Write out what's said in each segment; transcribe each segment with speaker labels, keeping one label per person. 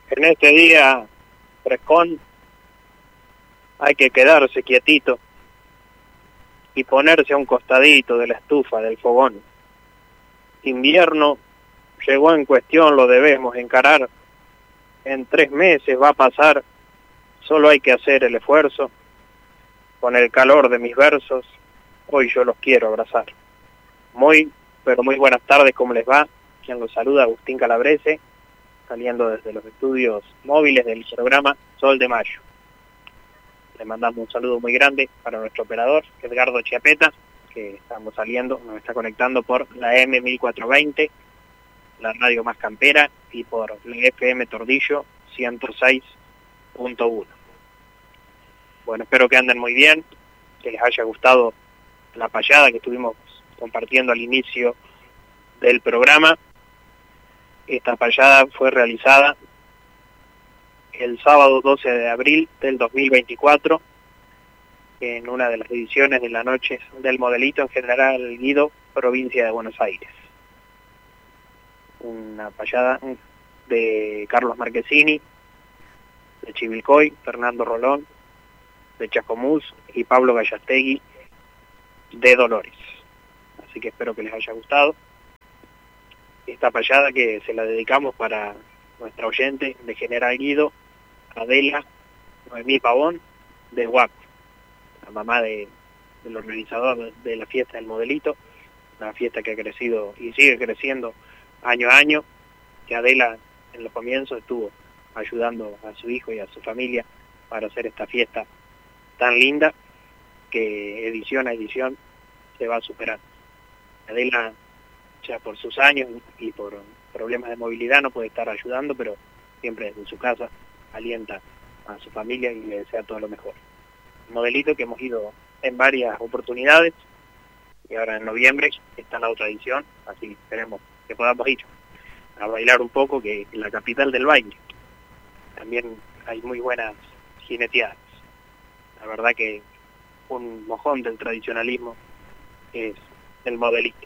Speaker 1: En este día frescón hay que quedarse quietito y ponerse a un costadito de la estufa, del fogón. Invierno llegó en cuestión, lo debemos encarar. En 3 meses va a pasar, solo hay que hacer el esfuerzo. Con el calor de mis versos, hoy yo los quiero abrazar. Pero muy buenas tardes, ¿cómo les va? Quien los saluda, Agustín Calabrese, saliendo desde los estudios móviles del programa Sol de Mayo. Le mandamos un saludo muy grande para nuestro operador, Edgardo Chiapeta, que estamos saliendo, nos está conectando por la M1420, la radio más campera, y por la FM Tordillo 106.1. Bueno, espero que anden muy bien, que les haya gustado la payada que estuvimos compartiendo al inicio del programa. Esta payada fue realizada el sábado 12 de abril del 2024 en una de las ediciones de la Noche del Modelito en General Guido, provincia de Buenos Aires. Una payada de Carlos Marquesini, de Chivilcoy, Fernando Rolón, de Chascomús y Pablo Gallastegui de Dolores. Así que espero que les haya gustado esta payada, que se la dedicamos para nuestra oyente de General Guido, Adela Noemí Pavón, de Huaco, la mamá del organizador de la fiesta del Modelito, una fiesta que ha crecido y sigue creciendo año a año, que Adela en los comienzos estuvo ayudando a su hijo y a su familia para hacer esta fiesta tan linda, que edición a edición se va superando. Adela, ya por sus años y por problemas de movilidad, no puede estar ayudando, pero siempre desde su casa alienta a su familia y le desea todo lo mejor. Un Modelito que hemos ido en varias oportunidades, y ahora en noviembre está la otra edición, así esperemos que podamos ir a bailar un poco, que en la capital del baile también hay muy buenas jineteadas. La verdad que un mojón del tradicionalismo es el Modelito.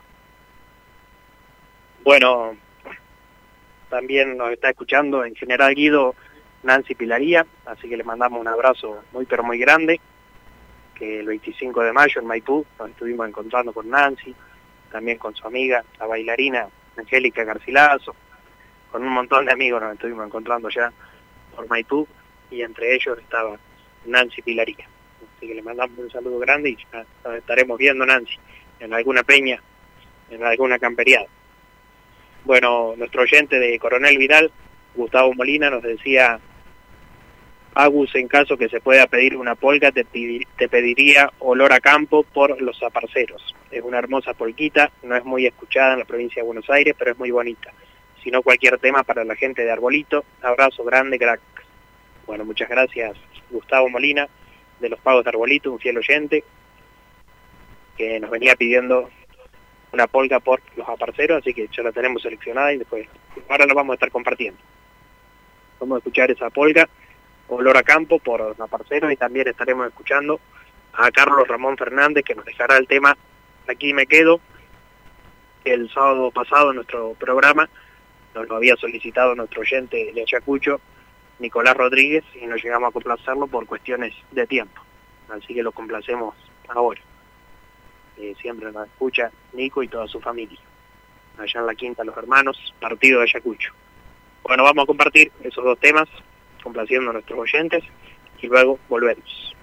Speaker 1: Bueno, también nos está escuchando en General Guido Nancy Pilaría, así que le mandamos un abrazo muy pero muy grande, que el 25 de mayo en Maipú nos estuvimos encontrando con Nancy, también con su amiga, la bailarina Angélica Garcilaso, con un montón de amigos nos estuvimos encontrando ya por Maipú, y entre ellos estaba Nancy Pilaría. Así que le mandamos un saludo grande y ya nos estaremos viendo, Nancy, en alguna peña, en alguna camperiada. Bueno, nuestro oyente de Coronel Vidal, Gustavo Molina, nos decía: Agus, en caso que se pueda pedir una polca, te pediría Olor a Campo por Los Zaparceros. Es una hermosa polquita, no es muy escuchada en la provincia de Buenos Aires, pero es muy bonita. Si no, cualquier tema para la gente de Arbolito. Abrazo grande, crack. Bueno, muchas gracias, Gustavo Molina, de los Pagos de Arbolito, un fiel oyente, que nos venía pidiendo una polca por Los Zaparceros, así que ya la tenemos seleccionada y después ahora la vamos a estar compartiendo. Vamos a escuchar esa polca, Olor a Campo, por Los Zaparceros, y también estaremos escuchando a Carlos Ramón Fernández, que nos dejará el tema Aquí me quedo. El sábado pasado en nuestro programa nos lo había solicitado nuestro oyente de Ayacucho, Nicolás Rodríguez, y no llegamos a complacerlo por cuestiones de tiempo, así que lo complacemos ahora. Siempre nos escucha Nico y toda su familia, allá en la Quinta Los Hermanos, partido de Ayacucho. Bueno, vamos a compartir esos dos temas, complaciendo a nuestros oyentes, y luego volvemos.